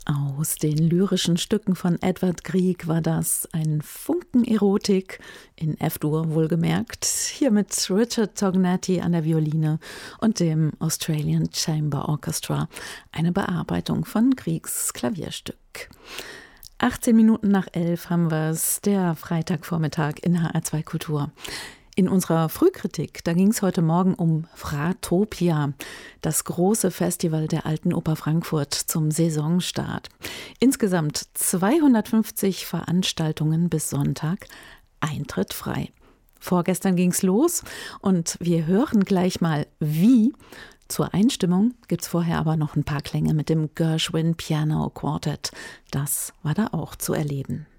Aus den lyrischen Stücken von Edvard Grieg war das ein Funken Erotik, in F-Dur wohlgemerkt, hier mit Richard Tognetti an der Violine und dem Australian Chamber Orchestra, eine Bearbeitung von Griegs Klavierstück. 18 Minuten nach 11 haben wir es, der Freitagvormittag in HR2 Kultur. In unserer Frühkritik, da ging es heute Morgen um Fratopia, das große Festival der Alten Oper Frankfurt zum Saisonstart. Insgesamt 250 Veranstaltungen bis Sonntag, Eintritt frei. Vorgestern ging's los und wir hören gleich mal wie. Zur Einstimmung gibt's vorher aber noch ein paar Klänge mit dem Gershwin Piano Quartet. Das war da auch zu erleben.